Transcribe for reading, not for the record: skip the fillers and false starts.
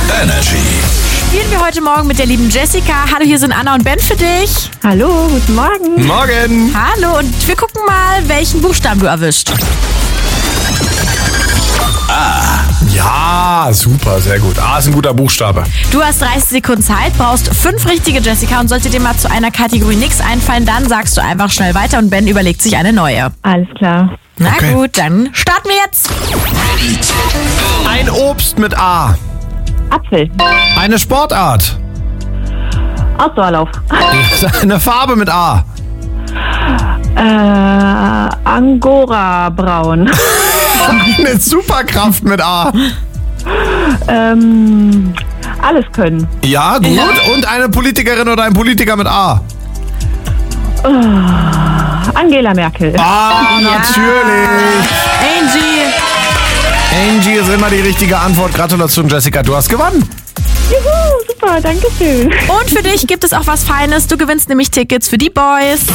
Energy. Spielen wir heute Morgen mit der lieben Jessica. Hallo, hier sind Anna und Ben für dich. Hallo, guten Morgen. Morgen. Hallo, und wir gucken mal, welchen Buchstaben du erwischt. Ja, super, sehr gut. A ist ein guter Buchstabe. Du hast 30 Sekunden Zeit, brauchst 5 richtige, Jessica, und sollte dir mal zu einer Kategorie nichts einfallen, dann sagst du einfach schnell weiter und Ben überlegt sich eine neue. Alles klar. Na Okay. gut, dann starten wir jetzt. Ein Obst mit A. Apfel. Eine Sportart. Ausdauerlauf. Eine Farbe mit A. Angora braun. Eine Superkraft mit A. Alles können. Ja, gut. Ja. Und eine Politikerin oder ein Politiker mit A. Angela Merkel. Ah, Ja. natürlich. Angie. Angie ist immer die richtige Antwort. Gratulation, Jessica. Du hast gewonnen. Juhu, super, danke schön. Und für dich gibt es auch was Feines. Du gewinnst nämlich Tickets für die Boys.